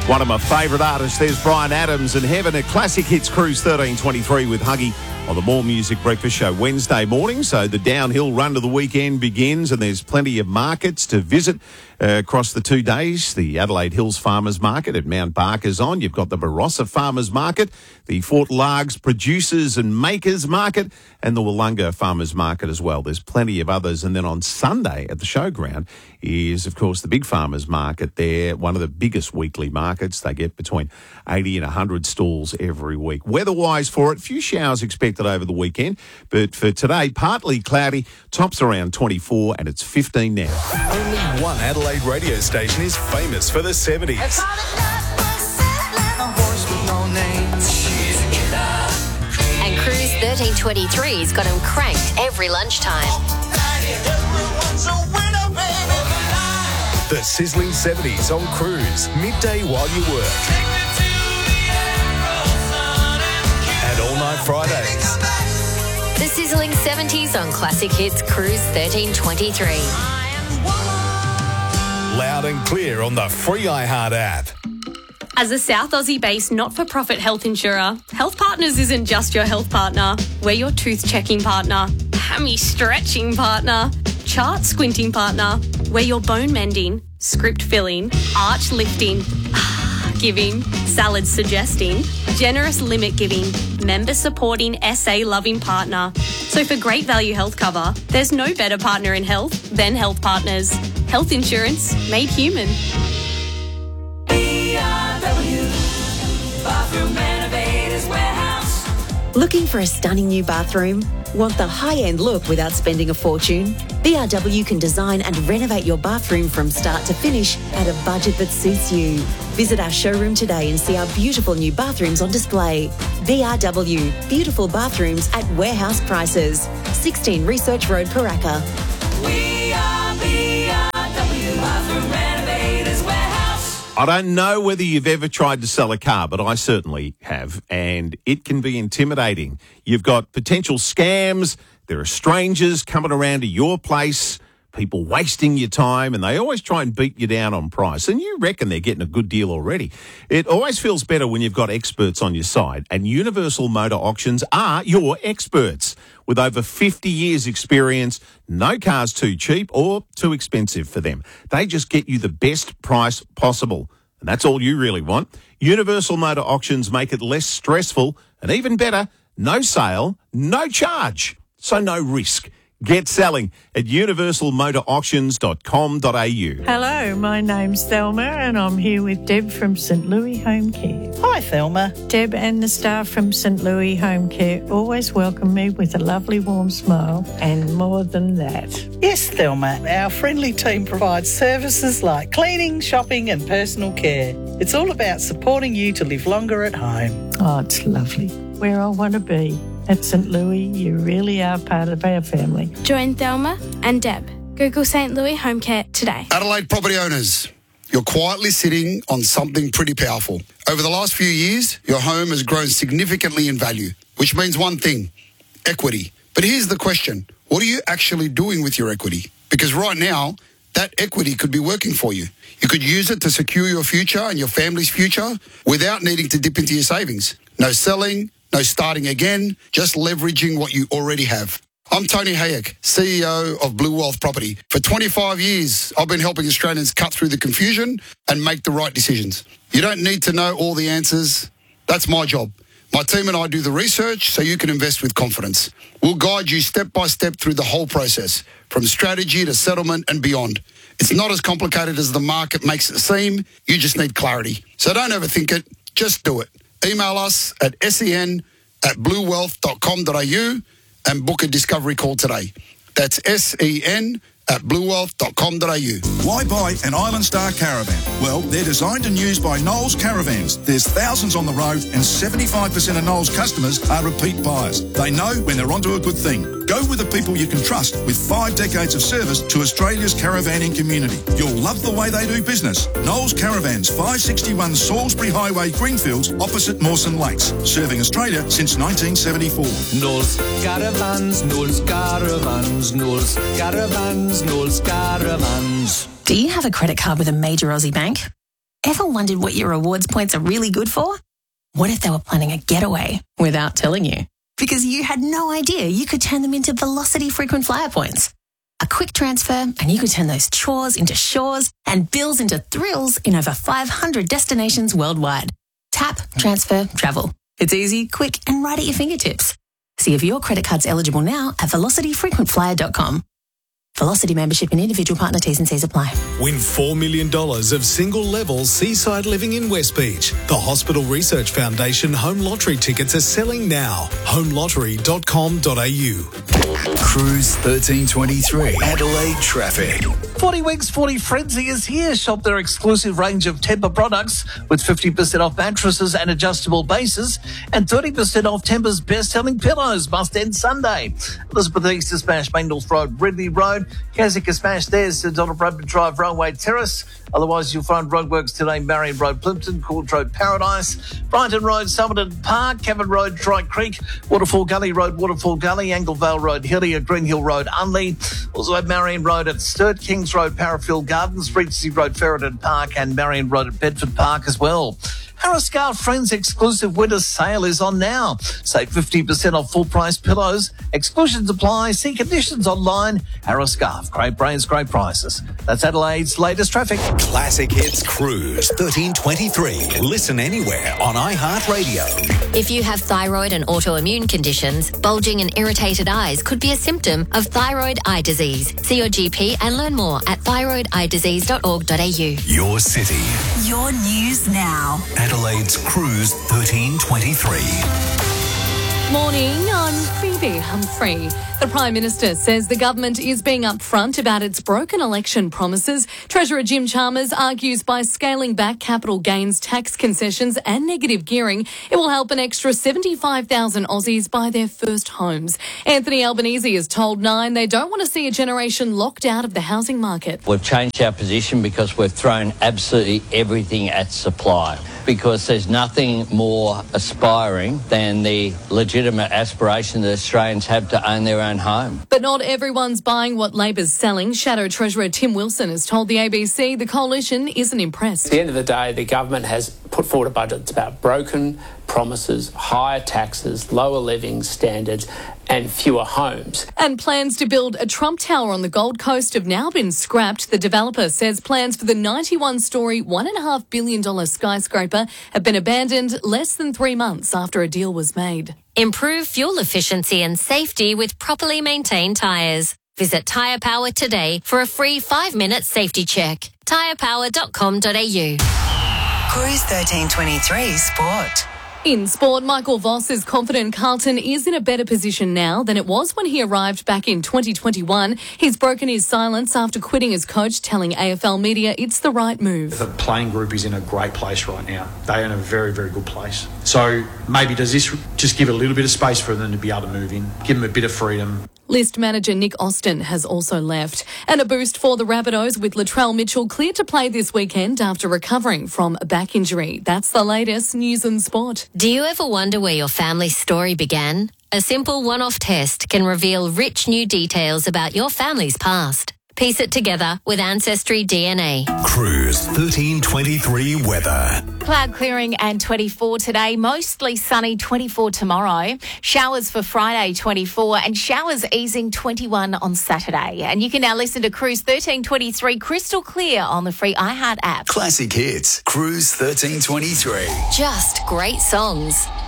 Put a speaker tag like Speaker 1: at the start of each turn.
Speaker 1: One of my favourite artists, there's Bryan Adams and Heaven at Classic Hits Cruise 1323 with Huggy on the More Music Breakfast Show Wednesday morning. So the downhill run to the weekend begins and there's plenty of markets to visit across the 2 days. The Adelaide Hills Farmers Market at Mount Barker's on. You've got the Barossa Farmers Market, the Fort Largs Producers and Makers Market and the Wollonga Farmers Market as well. There's plenty of others. And then on Sunday at the showground is, of course, the Big Farmers Market there, one of the biggest weekly markets. They get between 80 and 100 stalls every week. Weather-wise for it, few showers expected over the weekend, but for today, partly cloudy, tops around 24 and it's 15 now.
Speaker 2: Only one Adelaide radio station is famous for the 70s.
Speaker 3: And Cruise 1323's got him cranked every lunchtime.
Speaker 2: The sizzling 70s on Cruise, midday while you work. And all night Fridays.
Speaker 3: The sizzling 70s on Classic Hits Cruise 1323.
Speaker 2: Loud and clear on the free iHeart app.
Speaker 4: As a South Aussie-based not-for-profit health insurer, Health Partners isn't just your health partner. We're your tooth-checking partner, hammy-stretching partner, chart-squinting partner. We're your bone-mending, script-filling, arch-lifting, giving, salad-suggesting, generous limit-giving, member-supporting, SA-loving partner. So for great value health cover, there's no better partner in health than Health Partners. Health insurance made human.
Speaker 5: Looking for a stunning new bathroom? Want the high-end look without spending a fortune? BRW can design and renovate your bathroom from start to finish at a budget that suits you. Visit our showroom today and see our beautiful new bathrooms on display. BRW, beautiful bathrooms at warehouse prices. 16 Research Road, Paraka.
Speaker 6: We are BRW Bathroom Renovators Warehouse.
Speaker 1: I don't know whether you've ever tried to sell a car, but I certainly have, and it can be intimidating. You've got potential scams, there are strangers coming around to your place, people wasting your time, and they always try and beat you down on price, and you reckon they're getting a good deal already. It always feels better when you've got experts on your side, and Universal Motor Auctions are your experts. With over 50 years' experience, no car's too cheap or too expensive for them. They just get you the best price possible. And that's all you really want. Universal Motor Auctions make it less stressful and even better, no sale, no charge. So no risk. Get selling at universalmotorauctions.com.au.
Speaker 7: Hello, my name's Thelma and I'm here with Deb from St Louis Home Care.
Speaker 8: Hi, Thelma.
Speaker 7: Deb and the staff from St Louis Home Care always welcome me with a lovely warm smile and more than that.
Speaker 8: Yes, Thelma. Our friendly team provides services like cleaning, shopping and personal care. It's all about supporting you to live longer at home.
Speaker 7: Oh, it's lovely. Where I want to be. At St Louis, you really are part of our family.
Speaker 9: Join Thelma and Deb. Google St Louis Home Care today.
Speaker 10: Adelaide property owners, you're quietly sitting on something pretty powerful. Over the last few years, your home has grown significantly in value, which means one thing, equity. But here's the question, what are you actually doing with your equity? Because right now, that equity could be working for you. You could use it to secure your future and your family's future without needing to dip into your savings. No selling, no starting again, just leveraging what you already have. I'm Tony Hayek, CEO of Blue Wealth Property. For 25 years, I've been helping Australians cut through the confusion and make the right decisions. You don't need to know all the answers. That's my job. My team and I do the research so you can invest with confidence. We'll guide you step by step through the whole process, from strategy to settlement and beyond. It's not as complicated as the market makes it seem. You just need clarity. So don't overthink it. Just do it. Email us at sen@bluewealth.com.au and book a discovery call today. That's sen@bluewealth.com.au.
Speaker 11: Why buy an Island Star caravan? Well, they're designed and used by Knowles Caravans. There's thousands on the road and 75% of Knowles customers are repeat buyers. They know when they're onto a good thing. Go with the people you can trust with 5 decades of service to Australia's caravanning community. You'll love the way they do business. Knowles Caravans, 561 Salisbury Highway, Greenfields, opposite Mawson Lakes. Serving Australia since 1974.
Speaker 6: Knowles Caravans, Knowles Caravans, Knowles Caravans, Knowles Caravans.
Speaker 12: Do you have a credit card with a major Aussie bank? Ever wondered what your rewards points are really good for? What if they were planning a getaway without telling you? Because you had no idea you could turn them into Velocity frequent flyer points. A quick transfer and you could turn those chores into shores and bills into thrills in over 500 destinations worldwide. Tap, transfer, travel. It's easy, quick and right at your fingertips. See if your credit card's eligible now at velocityfrequentflyer.com. Velocity membership and individual partner T's and C's apply.
Speaker 2: Win $4 million of single-level seaside living in West Beach. The Hospital Research Foundation home lottery tickets are selling now. homelottery.com.au.
Speaker 13: Cruise 1323. Adelaide traffic.
Speaker 14: 40 Weeks 40 Frenzy is here. Shop their exclusive range of Tempur products with 50% off mattresses and adjustable bases and 30% off Tempur's best-selling pillows. Must end Sunday. Elizabeth East to Smash Main North Road, Ridley Road. Keswick Smash there's Donald Bradford Drive, Railway Terrace. Otherwise, you'll find roadworks today, Marion Road, Plimpton, Court Road, Paradise, Brighton Road, Somerton Park, Cavan Road, Dry Creek, Waterfall Gully Road, Waterfall Gully, Anglevale Road, Hillier, Green Hill Road, Unley. Also at Marion Road at Sturt, Kings Road, Parafield Gardens, Regency Road, Ferreton Park, and Marion Road at Bedford Park as well. Harris Scarf Friends exclusive winter sale is on now. Save 50% off full price pillows. Exclusions apply. See conditions online. Harris Scarf. Great brands, great prices. That's Adelaide's latest traffic.
Speaker 2: Classic Hits Cruise 1323. Listen anywhere on iHeartRadio.
Speaker 3: If you have thyroid and autoimmune conditions, bulging and irritated eyes could be a symptom of thyroid eye disease. See your GP and learn more at thyroideyedisease.org.au.
Speaker 2: Your city.
Speaker 12: Your news now.
Speaker 2: Adelaide's Cruise 1323.
Speaker 15: Morning, I'm Phoebe Humphrey. The Prime Minister says the government is being upfront about its broken election promises. Treasurer Jim Chalmers argues by scaling back capital gains tax concessions and negative gearing, it will help an extra 75,000 Aussies buy their first homes. Anthony Albanese has told Nine they don't want to see a generation locked out of the housing market.
Speaker 16: We've changed our position because we've thrown absolutely everything at supply, because there's nothing more aspiring than the legitimate aspiration that Australians have to own their own home.
Speaker 15: But not everyone's buying what Labor's selling. Shadow Treasurer Tim Wilson has told the ABC the coalition isn't impressed.
Speaker 17: At the end of the day, the government has put forward a budget that's about broken promises, higher taxes, lower living standards and fewer homes.
Speaker 15: And plans to build a Trump Tower on the Gold Coast have now been scrapped. The developer says plans for the 91-storey, $1.5 billion skyscraper have been abandoned less than 3 months after a deal was made.
Speaker 3: Improve fuel efficiency and safety with properly maintained tyres. Visit Tyre Power today for a free 5-minute safety check. tyrepower.com.au.
Speaker 12: Cruise 1323 Sport.
Speaker 15: In sport, Michael Voss is confident Carlton is in a better position now than it was when he arrived back in 2021. He's broken his silence after quitting as coach, telling AFL media it's the right move.
Speaker 18: The playing group is in a great place right now. They're in a very, very good place. So maybe does this just give a little bit of space for them to be able to move in, give them a bit of freedom.
Speaker 15: List manager Nick Austin has also left. And a boost for the Rabbitohs with Latrell Mitchell cleared to play this weekend after recovering from a back injury. That's the latest news and sport.
Speaker 3: Do you ever wonder where your family's story began? A simple one-off test can reveal rich new details about your family's past. Piece it together with Ancestry DNA.
Speaker 2: Cruise 1323 weather.
Speaker 19: Cloud clearing and 24 today, mostly sunny 24 tomorrow. Showers for Friday 24 and showers easing 21 on Saturday. And you can now listen to Cruise 1323 crystal clear on the free iHeart app.
Speaker 13: Classic Hits. Cruise 1323.
Speaker 3: Just great songs.